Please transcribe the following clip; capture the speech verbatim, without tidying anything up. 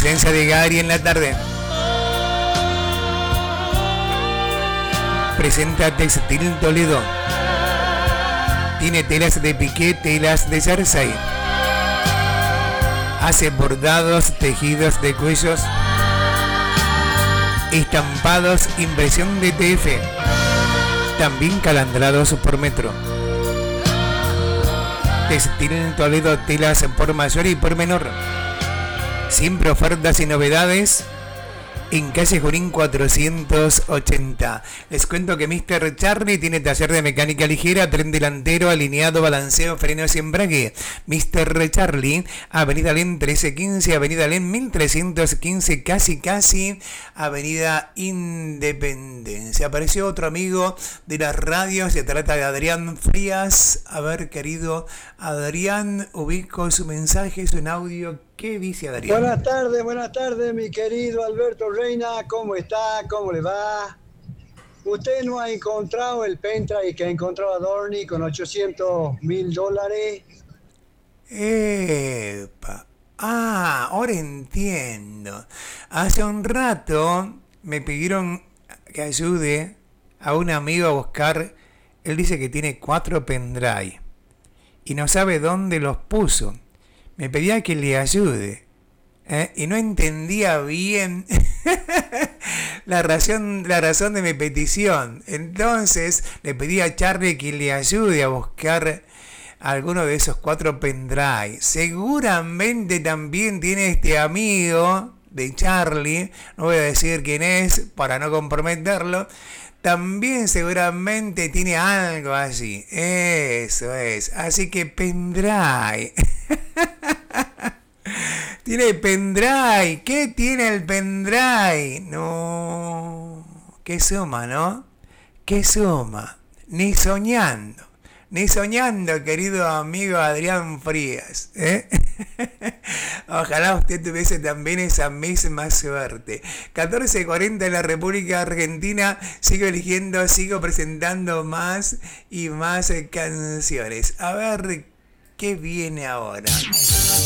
presencia de Gary en la tarde. Presenta Textil Toledo. Tiene telas de piqué, telas de jersey. Hace bordados, tejidos de cuellos, estampados, impresión de T F. También calandrados por metro. Textil Toledo, telas por mayor y por menor. Siempre ofertas y novedades. En calle Junín cuatrocientos ochenta. Les cuento que mister Charlie tiene taller de mecánica ligera, tren delantero, alineado, balanceo, frenos y embrague. mister Charlie, Avenida Alem trece quince, Avenida Alem mil trescientos quince, casi casi, Avenida Independencia. Apareció otro amigo de la radio, se trata de Adrián Frías. A ver, querido Adrián, ubico su mensaje, es un audio. ¿Qué dice Adrián? Buenas tardes, buenas tardes, mi querido Alberto Reina. ¿Cómo está? ¿Cómo le va? Usted no ha encontrado el pendrive que ha encontrado a Dorni con ochocientos mil dólares. Epa. Ah, ahora entiendo. Hace un rato me pidieron que ayude a un amigo a buscar. Él dice que tiene cuatro pendrive y no sabe dónde los puso. Me pedía que le ayude, ¿eh? Y no entendía bien la razón, la razón de mi petición. Entonces le pedí a Charlie que le ayude a buscar alguno de esos cuatro pendrive. Seguramente también tiene este amigo de Charlie, no voy a decir quién es para no comprometerlo. También seguramente tiene algo allí. Eso es. Así que pendrive. Tiene pendrive. ¿Qué tiene el pendrive? No. Qué suma, ¿no? Qué suma. Ni soñando. Ni soñando, querido amigo Adrián Frías, ¿eh? Ojalá usted tuviese también esa misma suerte. catorce cuarenta en la República Argentina. Sigo eligiendo, sigo presentando más y más canciones. A ver qué viene ahora.